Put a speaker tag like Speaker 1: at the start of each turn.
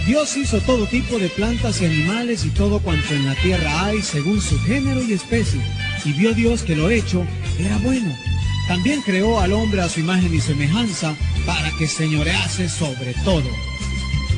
Speaker 1: Dios hizo todo tipo de plantas y animales y todo cuanto en la tierra hay según su género y especie. Y vio Dios que lo hecho era bueno. También creó al hombre a su imagen y semejanza para que señorease sobre todo.